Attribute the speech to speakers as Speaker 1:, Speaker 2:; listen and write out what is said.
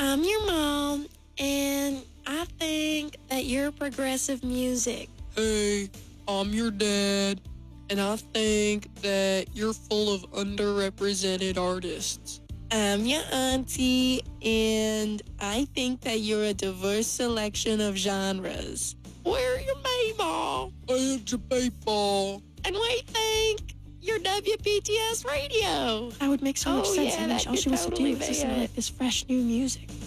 Speaker 1: I'm your mom, and I think that you're progressive music.
Speaker 2: Hey, I'm your dad, and I think that you're full of underrepresented artists.
Speaker 1: I'm your auntie, and I think that you're a diverse selection of genres. We're your Mayball,
Speaker 2: And your baseball.
Speaker 1: and we think you're WPTS Radio.
Speaker 3: I would make so much
Speaker 1: Oh,
Speaker 3: sense.
Speaker 1: yeah,
Speaker 3: I mean,
Speaker 1: that
Speaker 3: all
Speaker 1: could
Speaker 3: she wants to do
Speaker 1: totally
Speaker 3: is listen
Speaker 1: be
Speaker 3: to
Speaker 1: it.
Speaker 3: like this fresh new music.